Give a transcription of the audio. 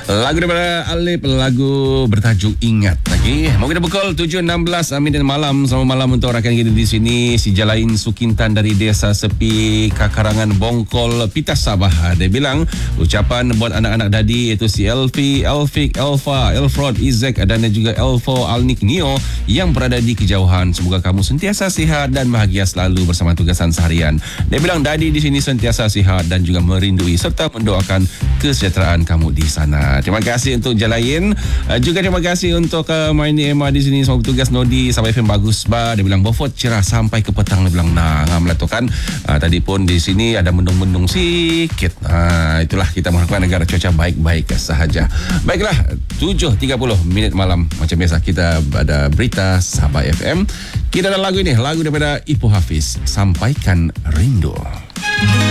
Lagu daripada Alip, lagu bertajuk Ingat lagi. Mau kita pukul 7.16 minit malam. Selamat malam untuk rakan kita di sini, si Jalain Sukintan dari Desa Sepi Kakarangan Bongkol Pitas Sabah. Dia bilang ucapan buat anak-anak dadi iaitu si Elfi, Elfik, Elfa, Elfrod, Izek dan juga Elfo Alnik Nio yang berada di kejauhan. Semoga kamu sentiasa sihat dan bahagia selalu bersama tugasan seharian. Dia bilang dadi di sini sentiasa sihat dan juga merindui serta mendoakan kesejahteraan kamu di sana. Terima kasih untuk Jalain. Juga terima kasih untuk Maini Emma di sini, semua petugas Nodi sampai FM bagus bah. Dia bilang Beaufort cerah sampai ke petang. Dia bilang ngam lah tu kan. Tadi pun di sini ada mendung-mendung sikit. Itulah kita mengharapkan agar cuaca baik-baik sahaja. Baiklah, 7.30 minit malam macam biasa kita ada berita Sabah FM. Kita ada lagu ini, lagu daripada Ipoh Hafiz, Sampaikan Rindu.